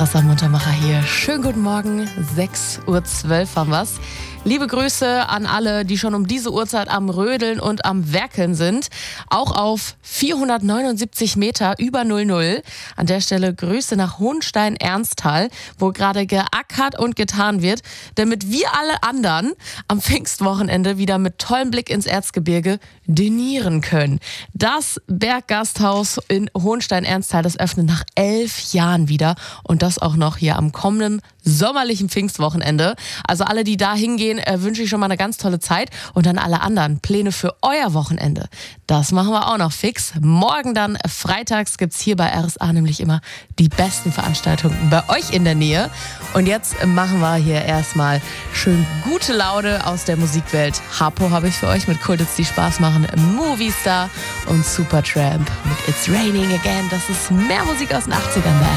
Außer Muntermacher hier. Schönen guten Morgen, 6.12 Uhr haben wir's. Liebe Grüße an alle, die schon um diese Uhrzeit am Rödeln und am Werkeln sind. Auch auf 479 Meter über 00. An der Stelle Grüße nach Hohenstein-Ernsthal, wo gerade geackert und getan wird, damit wir alle anderen am Pfingstwochenende wieder mit tollem Blick ins Erzgebirge dinieren können. Das Berggasthaus in Hohenstein-Ernsthal, das öffnet nach 11 Jahren wieder und das auch noch hier am kommenden sommerlichen Pfingstwochenende. Also alle, die da hingehen, wünsche ich schon mal eine ganz tolle Zeit. Und dann alle anderen Pläne für euer Wochenende. Das machen wir auch noch fix. Morgen dann, freitags, gibt's hier bei RSA nämlich immer die besten Veranstaltungen bei euch in der Nähe. Und jetzt machen wir hier erstmal schön gute Laune aus der Musikwelt. Harpo habe ich für euch mit Kultits, die Spaß machen. Movistar und Supertramp mit It's Raining Again. Das ist mehr Musik aus den 80ern bei